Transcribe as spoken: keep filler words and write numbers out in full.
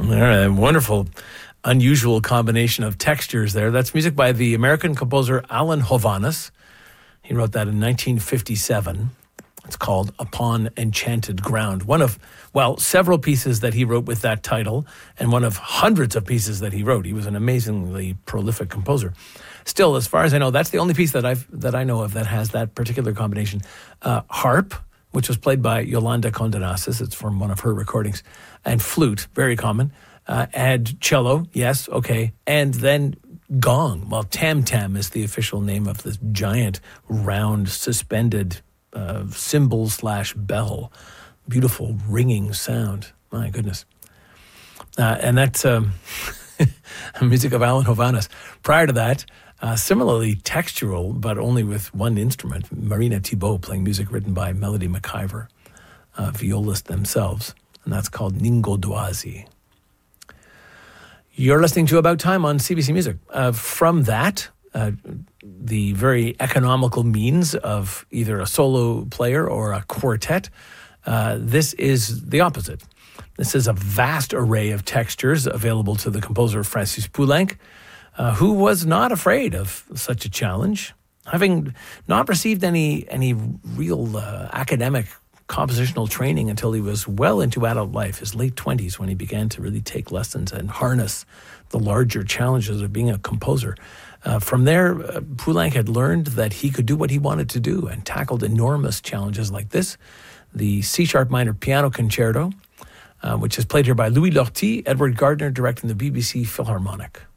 A wonderful, unusual combination of textures there. That's music by the American composer Alan Hovhaness. He wrote that in nineteen fifty-seven. It's called Upon Enchanted Ground. One of, well, several pieces that he wrote with that title, and one of hundreds of pieces that he wrote. He was an amazingly prolific composer. Still, as far as I know, that's the only piece that I've that I know of that has that particular combination. Uh, harp, which was played by Yolanda Condenasis. It's from one of her recordings. And flute, very common. Uh, and cello, yes, okay. And then gong. Well, tam-tam is the official name of this giant, round, suspended uh, cymbal slash bell. Beautiful, ringing sound. My goodness. Uh, and that's um, music of Alan Hovhaness. Prior to that, Uh, similarly textural, but only with one instrument, Marina Thibault playing music written by Melody McIver, uh, violists themselves, and that's called Ningodoisi. You're listening to About Time on C B C Music. Uh, from that, uh, the very economical means of either a solo player or a quartet, uh, this is the opposite. This is a vast array of textures available to the composer Francis Poulenc, Uh, who was not afraid of such a challenge, having not received any any real uh, academic compositional training until he was well into adult life, his late twenties, when he began to really take lessons and harness the larger challenges of being a composer. Uh, from there, uh, Poulenc had learned that he could do what he wanted to do and tackled enormous challenges like this, the C-sharp minor piano concerto, uh, which is played here by Louis Lortie, Edward Gardner directing the B B C Philharmonic.